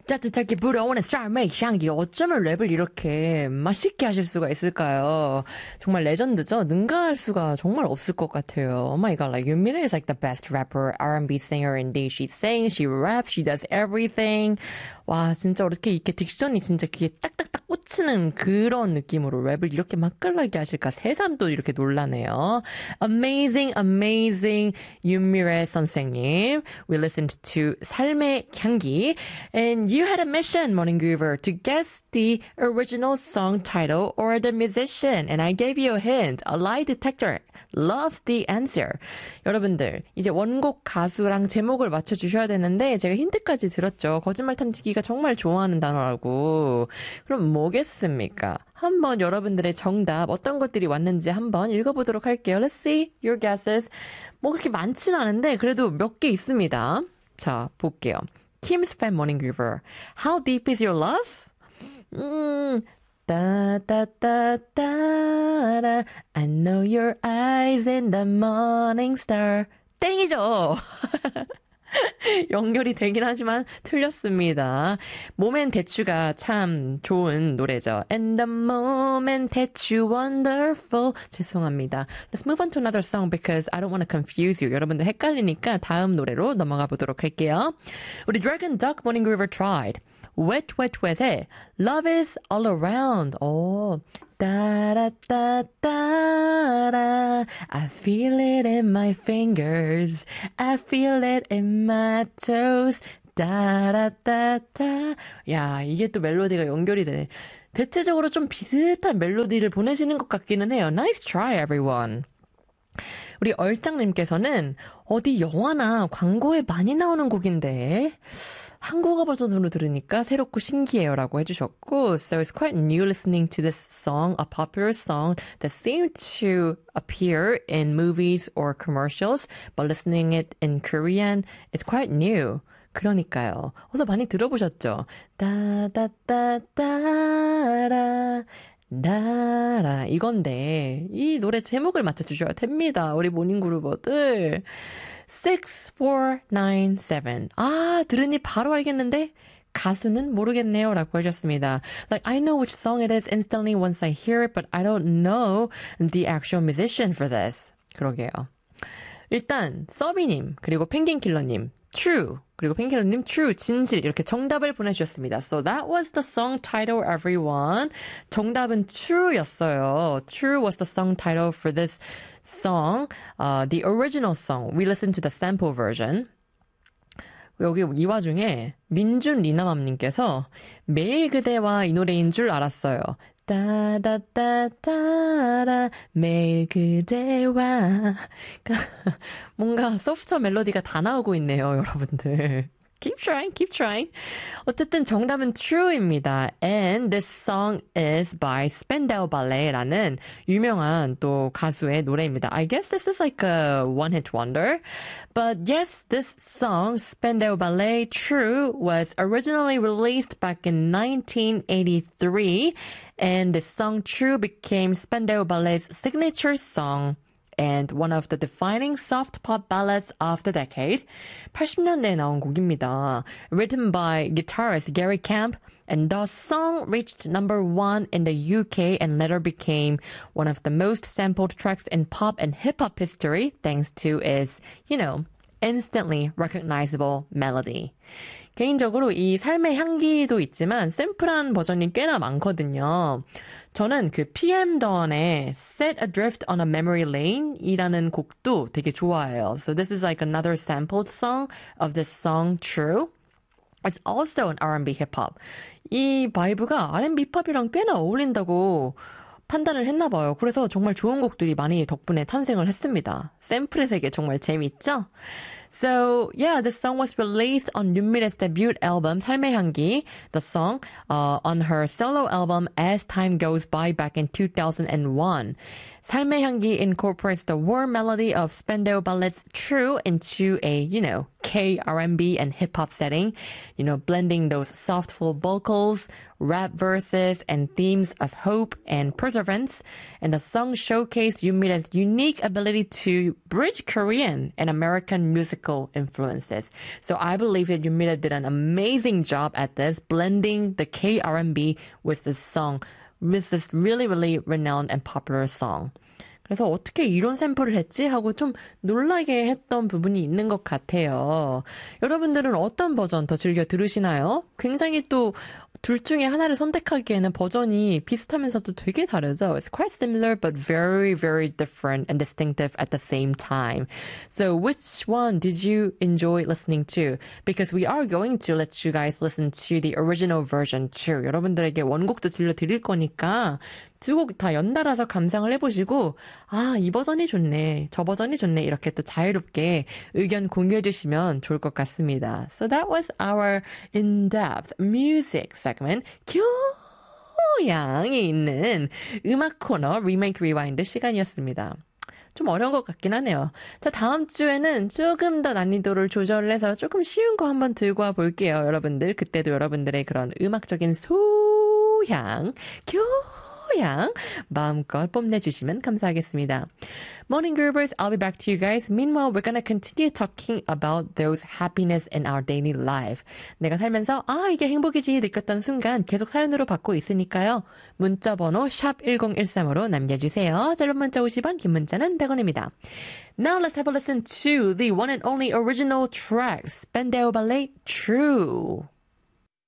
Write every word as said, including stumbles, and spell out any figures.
짜릿하게 불어오는 쌀의 향기. 어쩌면 랩을 이렇게 맛있게 하실 수가 있을까요? 정말 레전드죠? 능가할 수가 정말 없을 것 같아요. Oh my god, like Yoonmi is like the best rapper, R and B singer indeed. She sings, she raps, she does everything. 와, 진짜 어떻게 이렇게 딕션이 진짜 귀에 딱딱딱 꽂히는 그런 느낌으로 랩을 이렇게 맛깔나게 하실까? 새삼 또 이렇게 놀라네요. Amazing, amazing 윤미래 선생님. We listened to 삶의 향기. And you had a mission, Morning Groover, to guess the original song title or the musician. And I gave you a hint. A lie detector loves the answer. 여러분들, 이제 원곡 가수랑 제목을 맞춰주셔야 되는데 제가 힌트까지 들었죠. 거짓말 탐지기가 정말 좋아하는 단어라고. 그럼 뭐겠습니까? 한번 여러분들의 정답 어떤 것들이 왔는지 한번 읽어보도록 할게요. Let's see your guesses. 뭐 그렇게 많지는 않은데 그래도 몇 개 있습니다. 자, 볼게요. Kim's Fan Morning Groover. How deep is your love? 음, 따따따따라 I know your eyes in the morning star. 땡이죠. 연결이 되긴 하지만 틀렸습니다. 몸엔 대추가 참 좋은 노래죠. And the moment 대추 wonderful. 죄송합니다. Let's move on to another song because I don't want to confuse you. 여러분들 헷갈리니까 다음 노래로 넘어가 보도록 할게요. 우리 Dragon Duck Morning Groover tried. Wet Wet Wet의 Love is all around. 오, 따라따따라 I feel it in my fingers. I feel it in my toes. 따라따따. 야, 이게 또 멜로디가 연결이 되네. 대체적으로 좀 비슷한 멜로디를 보내시는 것 같기는 해요. Nice try, everyone. 우리 얼짱님께서는 어디 영화나 광고에 많이 나오는 곡인데 한국어 버전으로 들으니까 새롭고 신기해요 라고 해주셨고 So it's quite new listening to this song, a popular song that seemed to appear in movies or commercials but listening it in Korean, it's quite new. 그러니까요. 어서 많이 들어보셨죠? 따따따따라 나라 이건데 이 노래 제목을 맞춰주셔야 됩니다. 우리 모닝그루버들. six four nine seven. 아, 들으니 바로 알겠는데 가수는 모르겠네요 라고 하셨습니다. Like, I know which song it is instantly once I hear it, but I don't know the actual musician for this. 그러게요. 일단 서비님 그리고 펭귄킬러님 True. 그리고 펭귄님 True, 진실 이렇게 정답을 보내주셨습니다. So that was the song title, everyone. 정답은 True였어요. True was the song title for this song. Uh, the original song. We listened to the sample version. 여기 이 와중에 민준 리나맘님께서 매일 그대와 이 노래인 줄 알았어요. 따다따따라 매일 그대와 뭔가 소프트웨어 멜로디가 다 나오고 있네요, 여러분들. Keep trying, keep trying. 어쨌든 정답은 True입니다. And this song is by Spandau Ballet라는 유명한 또 가수의 노래입니다. I guess this is like a one-hit wonder. But yes, this song, Spandau Ballet True, was originally released back in nineteen eighty-three. And this song True became Spandau Ballet's signature song. And one of the defining soft pop ballads of the decade. 팔십 년대에 나온 곡입니다. Written by guitarist Gary Camp, and the song reached number one in the U K and later became one of the most sampled tracks in pop and hip-hop history thanks to its, you know, instantly recognizable melody. 개인적으로 이 삶의 향기도 있지만 샘플한 버전이 꽤나 많거든요. 저는 그 피엠 던의 Set Adrift on a Memory Lane 이라는 곡도 되게 좋아해요. So this is like another sampled song of this song True. It's also an R and B hip-hop. 이 바이브가 알 앤 비 팝이랑 꽤나 어울린다고 판단을 했나 봐요. 그래서 정말 좋은 곡들이 많이 덕분에 탄생을 했습니다. 샘플의 세계 정말 재밌죠? So, yeah, this song was released on 윤미래's debut album, 삶의 향기, the song, uh, on her solo album, As Time Goes By, back in two thousand one. 삶의 향기 incorporates the warm melody of Spandau Ballet's True into a, you know, K, R and B, and hip-hop setting, you know, blending those soulful vocals, rap verses, and themes of hope and perseverance. And the song showcased Yoonmi's unique ability to bridge Korean and American music classical influences. So I believe that Yumira did an amazing job at this, blending the K R and B with this song, with this really, really renowned and popular song. 그래서 어떻게 이런 샘플을 했지? 하고 좀 놀라게 했던 부분이 있는 것 같아요. 여러분들은 어떤 버전 더 즐겨 들으시나요? 굉장히 또 둘 중에 하나를 선택하기에는 버전이 비슷하면서도 되게 다르죠. It's quite similar but very, very different and distinctive at the same time. So which one did you enjoy listening to? Because we are going to let you guys listen to the original version too. 여러분들에게 원곡도 들려드릴 거니까 두 곡 다 연달아서 감상을 해보시고 아, 이 버전이 좋네, 저 버전이 좋네 이렇게 또 자유롭게 의견 공유해 주시면 좋을 것 같습니다. So that was our in-depth music segment. 교양이 있는 음악 코너 리메이크 리와인드 시간이었습니다. 좀 어려운 것 같긴 하네요. 자, 다음 주에는 조금 더 난이도를 조절해서 조금 쉬운 거 한번 들고 와 볼게요. 여러분들, 그때도 여러분들의 그런 음악적인 소양, 교 양 마음껏 뽐내주시면 감사하겠습니다. Morning Groovers, I'll be back to you guys. Meanwhile, we're gonna continue talking about those happiness in our daily life. 내가 살면서 아, 이게 행복이지 느꼈던 순간 계속 사연으로 받고 있으니까요. 문자 번호 샵 일공일삼으로 남겨주세요. 짧은 문자 오십 원, 긴 문자는 백 원입니다. Now let's have a listen to the one and only original track, Spandau Ballet, True.